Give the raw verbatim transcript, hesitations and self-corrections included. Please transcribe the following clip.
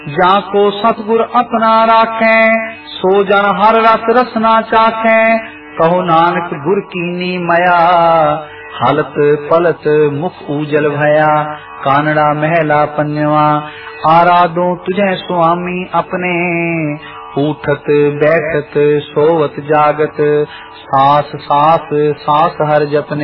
जाको सतगुर अपना राखे, सो जन हर रस रसना चाखे। कहो नानक गुर कीनी मया, हालत पलत मुख उजल भया। कानड़ा महला पन्यवा, आराधो तुझे स्वामी अपने। उठत बैठत सोवत जागत, सास सास सास हर जपने।